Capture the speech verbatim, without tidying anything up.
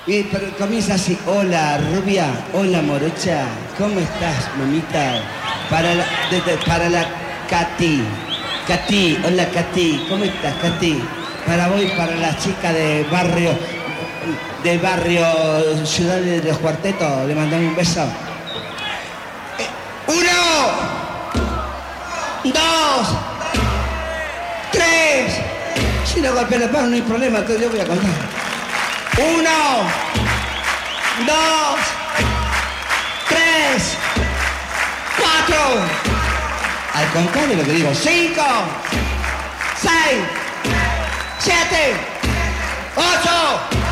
Y pero comienza así, hola rubia, hola morocha, ¿cómo estás, mamita? Para la, de, de, para la Katy, Katy, hola Katy, ¿cómo estás, Katy? Para vos y para la chica de barrio, de barrio Ciudad de los Cuartetos, le mandamos un beso. Eh, uno, dos, tres. Si no golpea la mano no hay problema, que yo voy a contar. Uno, dos, tres, cuatro. Al contrario lo que digo, cinco, seis, siete, ocho.